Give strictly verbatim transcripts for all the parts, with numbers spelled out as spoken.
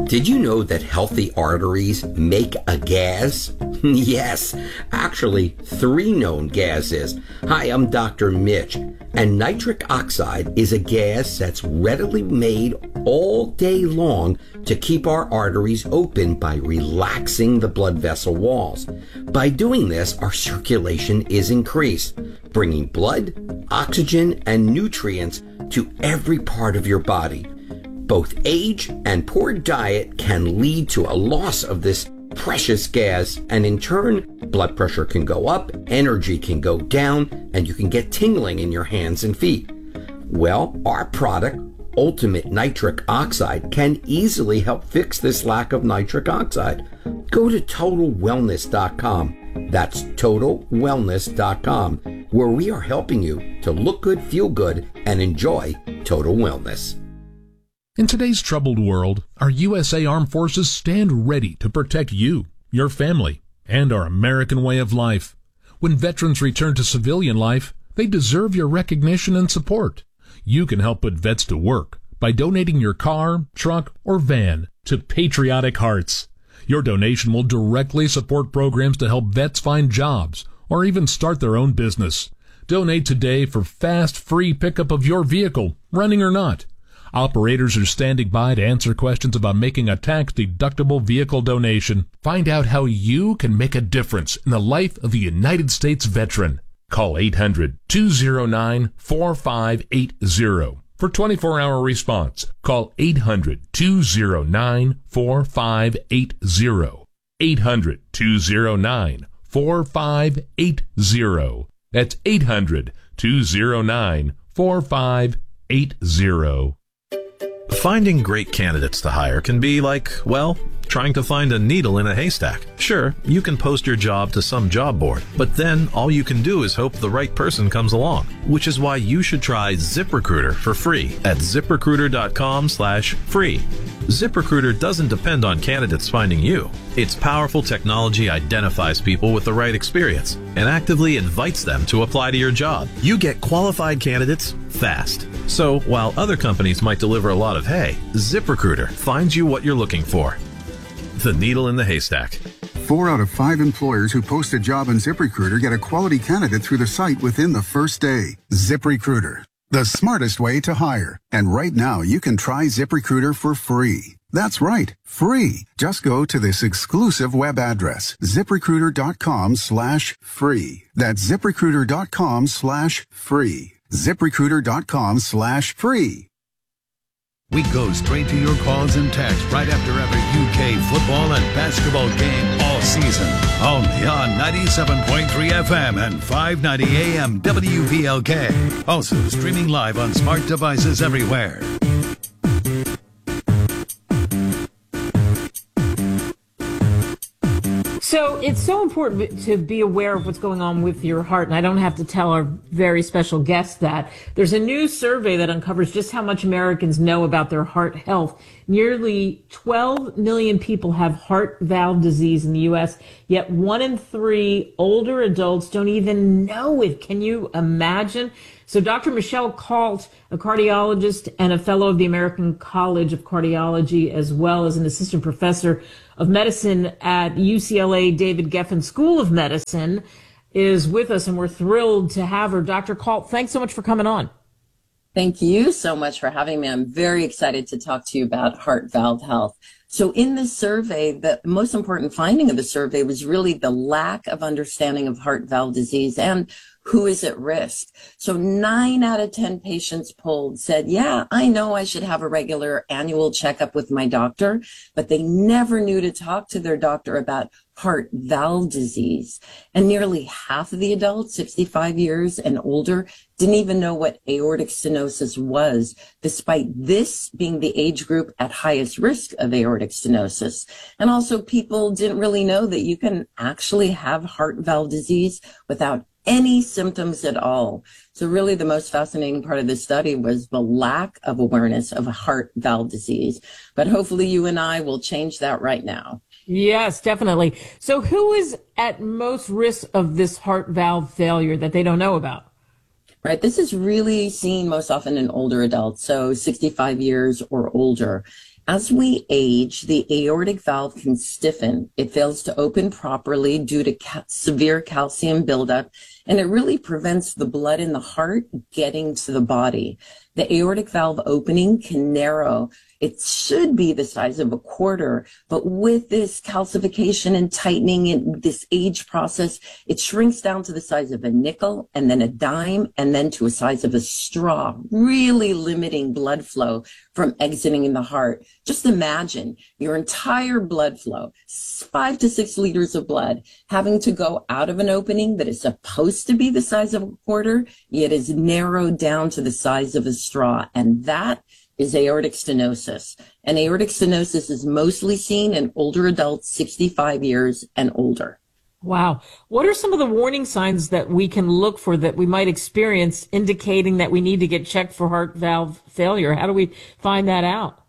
Did you know that healthy arteries make a gas? Yes, actually three known gases. Hi, I'm Doctor Mitch, and nitric oxide is a gas that's readily made all day long to keep our arteries open by relaxing the blood vessel walls. By doing this, our circulation is increased, bringing blood, oxygen, and nutrients to every part of your body. Both age and poor diet can lead to a loss of this precious gas, and in turn, blood pressure can go up, energy can go down, and you can get tingling in your hands and feet. Well, our product, Ultimate Nitric Oxide, can easily help fix this lack of nitric oxide. Go to total wellness dot com. That's total wellness dot com, where we are helping you to look good, feel good, and enjoy total wellness. In today's troubled world, our U S A Armed Forces stand ready to protect you, your family, and our American way of life. When veterans return to civilian life, they deserve your recognition and support. You can help put vets to work by donating your car, truck, or van to Patriotic Hearts. Your donation will directly support programs to help vets find jobs or even start their own business. Donate today for fast, free pickup of your vehicle, running or not. Operators are standing by to answer questions about making a tax-deductible vehicle donation. Find out how you can make a difference in the life of a United States veteran. Call eight hundred, two oh nine, four five eight oh for twenty-four hour response. Call eight hundred, two oh nine, four five eight oh. eight hundred, two oh nine, four five eight oh. That's eight hundred, two oh nine, four five eight oh. Finding great candidates to hire can be like, well, trying to find a needle in a haystack. Sure, you can post your job to some job board, but then all you can do is hope the right person comes along, which is why you should try ZipRecruiter for free at ZipRecruiter.com slash free. ZipRecruiter doesn't depend on candidates finding you. Its powerful technology identifies people with the right experience and actively invites them to apply to your job. You get qualified candidates fast. So while other companies might deliver a lot of hay, ZipRecruiter finds you what you're looking for. The needle in the haystack. Four out of five employers who post a job on ZipRecruiter get a quality candidate through the site within the first day. ZipRecruiter, the smartest way to hire. And right now, you can try ZipRecruiter for free. That's right, free. Just go to this exclusive web address, ZipRecruiter.com slash free. That's ZipRecruiter.com slash free. ZipRecruiter.com slash free. We go straight to your calls and texts right after every U K football and basketball game all season. Only on ninety-seven point three F M and five ninety A M W V L K. Also streaming live on smart devices everywhere. So it's so important to be aware of what's going on with your heart, and I don't have to tell our very special guest that. There's a new survey that uncovers just how much Americans know about their heart health. Nearly twelve million people have heart valve disease in the U S, yet one in three older adults don't even know it. Can you imagine? So Doctor Michelle Kalt, a cardiologist and a fellow of the American College of Cardiology, as well as an assistant professor of medicine at U C L A David Geffen School of Medicine, is with us, and we're thrilled to have her. Doctor Kalt, thanks so much for coming on. Thank you so much for having me. I'm very excited to talk to you about heart valve health. So in this survey, the most important finding of the survey was really the lack of understanding of heart valve disease and who is at risk. So nine out of ten patients polled said, yeah, I know I should have a regular annual checkup with my doctor, but they never knew to talk to their doctor about heart valve disease. And nearly half of the adults, sixty-five years and older, didn't even know what aortic stenosis was, despite this being the age group at highest risk of aortic stenosis. And also people didn't really know that you can actually have heart valve disease without any symptoms at all. So really the most fascinating part of this study was the lack of awareness of heart valve disease. But hopefully you and I will change that right now. Yes, definitely. So who is at most risk of this heart valve failure that they don't know about? Right. This is really seen most often in older adults, so sixty-five years or older. As we age, the aortic valve can stiffen. It fails to open properly due to ca- severe calcium buildup, and it really prevents the blood in the heart getting to the body. The aortic valve opening can narrow. It should be the size of a quarter, but with this calcification and tightening in this age process, it shrinks down to the size of a nickel and then a dime and then to a size of a straw, really limiting blood flow from exiting in the heart. Just imagine your entire blood flow, five to six liters of blood, having to go out of an opening that is supposed to be the size of a quarter, yet is narrowed down to the size of a straw. And that is aortic stenosis. And aortic stenosis is mostly seen in older adults, sixty-five years and older. Wow. What are some of the warning signs that we can look for that we might experience indicating that we need to get checked for heart valve failure? How do we find that out?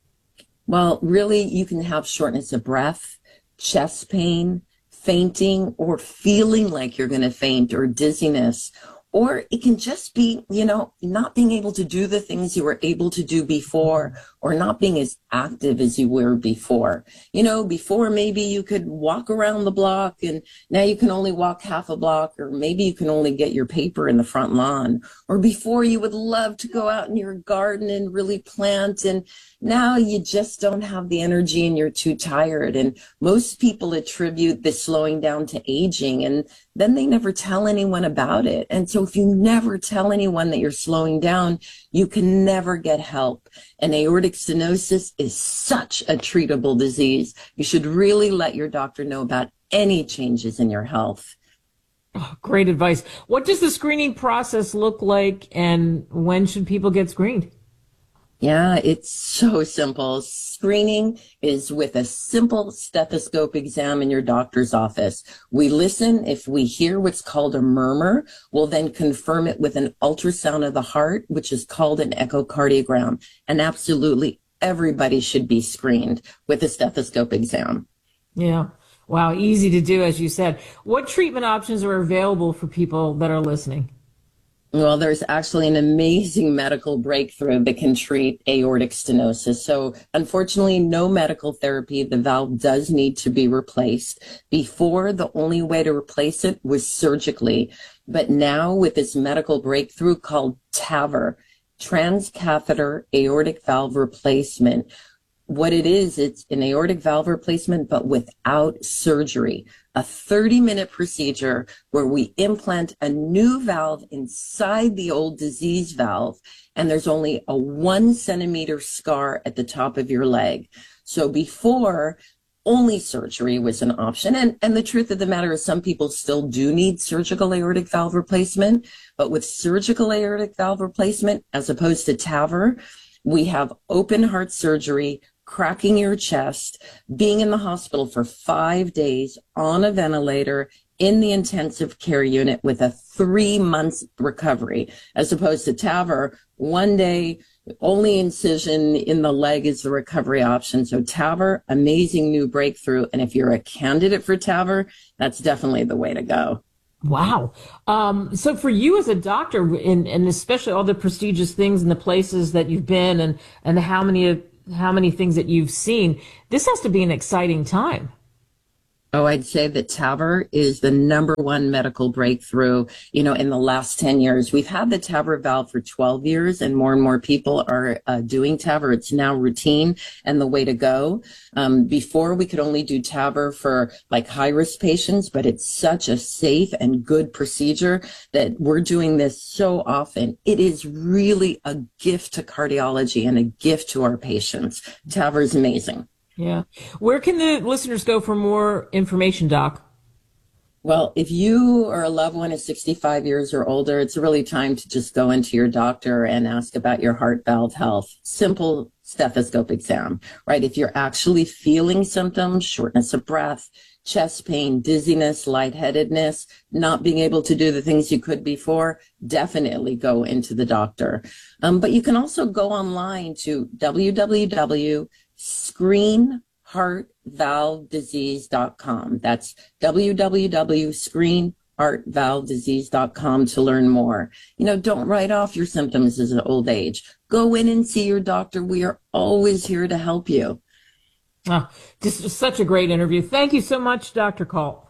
Well, really, you can have shortness of breath, chest pain, fainting, or feeling like you're going to faint, or dizziness. Or it can just be, you know, not being able to do the things you were able to do before, or not being as active as you were before. You know, before maybe you could walk around the block and now you can only walk half a block, or maybe you can only get your paper in the front lawn. Or before you would love to go out in your garden and really plant, and now you just don't have the energy and you're too tired. And most people attribute this slowing down to aging, and then they never tell anyone about it. And so if you never tell anyone that you're slowing down, you can never get help. And aortic stenosis is such a treatable disease. You should really let your doctor know about any changes in your health. Oh, great advice. What does the screening process look like, and when should people get screened? Yeah, it's so simple. Screening is with a simple stethoscope exam in your doctor's office. We listen. If we hear what's called a murmur, we'll then confirm it with an ultrasound of the heart, which is called an echocardiogram. And absolutely everybody should be screened with a stethoscope exam. Yeah. Wow. Easy to do, as you said. What treatment options are available for people that are listening? Well, there's actually an amazing medical breakthrough that can treat aortic stenosis. So unfortunately, no medical therapy. The valve does need to be replaced. Before, the only way to replace it was surgically. But now with this medical breakthrough called TAVR, transcatheter aortic valve replacement, what it is, it's an aortic valve replacement, but without surgery. A thirty minute procedure where we implant a new valve inside the old disease valve, and there's only a one centimeter scar at the top of your leg. So before, only surgery was an option. And, and the truth of the matter is some people still do need surgical aortic valve replacement, but with surgical aortic valve replacement, as opposed to TAVR, we have open heart surgery, cracking your chest, being in the hospital for five days on a ventilator in the intensive care unit with a three months recovery, as opposed to TAVR, one day, only incision in the leg is the recovery option. So TAVR, amazing new breakthrough. And if you're a candidate for TAVR, that's definitely the way to go. Wow. Um, so for you as a doctor, and, and especially all the prestigious things and the places that you've been, and, and how many how many things that you've seen, this has to be an exciting time. Oh, I'd say that TAVR is the number one medical breakthrough, you know, in the last ten years. We've had the TAVR valve for twelve years, and more and more people are uh, doing TAVR. It's now routine and the way to go. Um, before, we could only do TAVR for like high-risk patients, but it's such a safe and good procedure that we're doing this so often. It is really a gift to cardiology and a gift to our patients. TAVR is amazing. Yeah. Where can the listeners go for more information, Doc? Well, if you or a loved one is sixty-five years or older, it's really time to just go into your doctor and ask about your heart valve health. Simple stethoscope exam, right? If you're actually feeling symptoms, shortness of breath, chest pain, dizziness, lightheadedness, not being able to do the things you could before, definitely go into the doctor. Um, but you can also go online to w w w dot screen heart valve disease dot com. That's w w w dot screen heart valve disease dot com to learn more. You know, don't write off your symptoms as an old age. Go in and see your doctor. We are always here to help you. Oh, this is such a great interview. Thank you so much, Doctor Colt.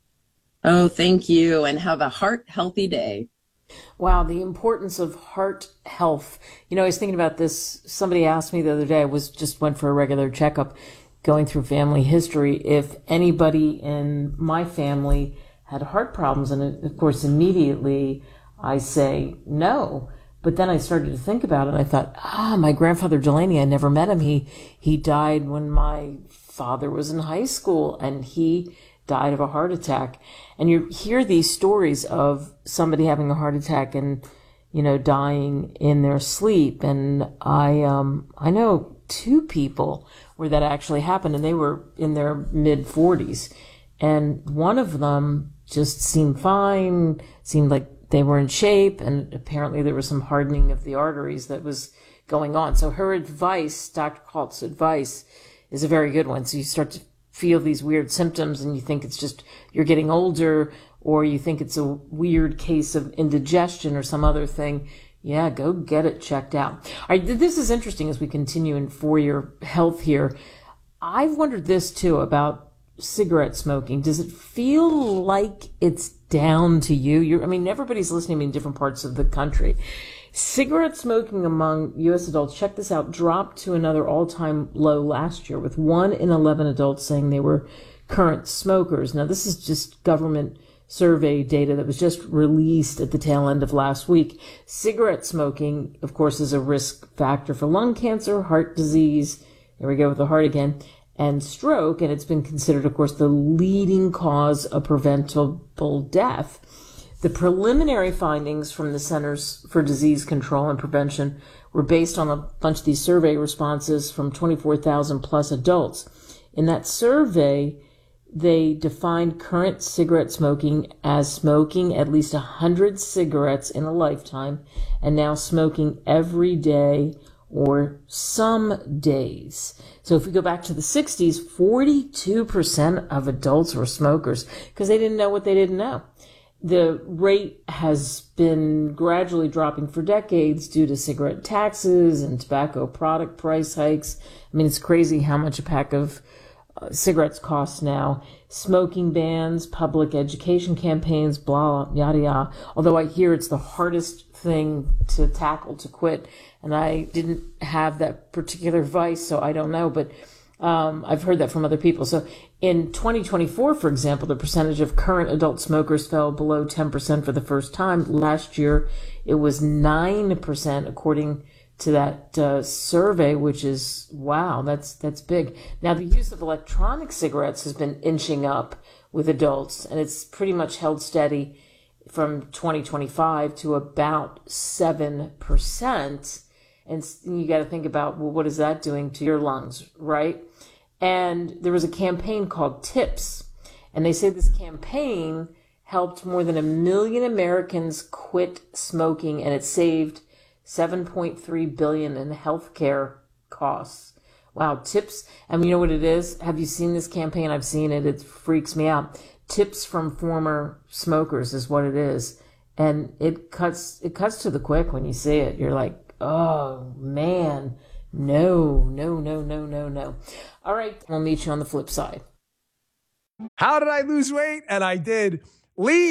Oh, thank you, and have a heart healthy day. Wow, the importance of heart health. You know, I was thinking about this. Somebody asked me the other day, I was just went for a regular checkup, going through family history, if anybody in my family had heart problems. And of course, immediately I say no. But then I started to think about it, and I thought, ah, my grandfather Delaney, I never met him. He, he died when my father was in high school, and he died of a heart attack. And you hear these stories of somebody having a heart attack and, you know, dying in their sleep. And I, um, I know two people where that actually happened, and they were in their mid forties. And one of them just seemed fine, seemed like they were in shape, and apparently there was some hardening of the arteries that was going on. So her advice, Doctor Colt's advice, is a very good one. So you start to feel these weird symptoms and you think it's just you're getting older, or you think it's a weird case of indigestion or some other thing. Yeah, go get it checked out. All right, this is interesting as we continue in for your health here. I've wondered this too about cigarette smoking. Does it feel like it's down to you? You're, I mean, everybody's listening to me in different parts of the country. Cigarette smoking among U S adults, check this out, dropped to another all-time low last year, with one in eleven adults saying they were current smokers. Now, this is just government survey data that was just released at the tail end of last week. Cigarette smoking, of course, is a risk factor for lung cancer, heart disease, there we go with the heart again, and stroke, and it's been considered, of course, the leading cause of preventable death. The preliminary findings from the Centers for Disease Control and Prevention were based on a bunch of these survey responses from twenty-four thousand plus adults. In that survey, they defined current cigarette smoking as smoking at least one hundred cigarettes in a lifetime, and now smoking every day or some days. So if we go back to the sixties, forty-two percent of adults were smokers because they didn't know what they didn't know. The rate has been gradually dropping for decades due to cigarette taxes and tobacco product price hikes. I mean, it's crazy how much a pack of uh, cigarettes costs now. Smoking bans, public education campaigns, blah, yada, yada. Although I hear it's the hardest thing to tackle, to quit. And I didn't have that particular vice, so I don't know. But um, I've heard that from other people. So in twenty twenty-four, for example, the percentage of current adult smokers fell below ten percent for the first time. Last year, it was nine percent, according to that uh, survey, which is, wow, that's that's big. Now, the use of electronic cigarettes has been inching up with adults, and it's pretty much held steady from twenty twenty-five to about seven percent. And you got to think about, well, what is that doing to your lungs, right? And there was a campaign called TIPS, and they say this campaign helped more than a million Americans quit smoking, and it saved seven point three billion dollars in healthcare costs. Wow, TIPS. And you know what it is? Have you seen this campaign? I've seen it. It freaks me out. Tips from former smokers is what it is. And it cuts, it cuts to the quick when you see it. You're like, oh man, no, no, no, no, no, no. All right. We'll meet you on the flip side. How did I lose weight? And I did. Lean.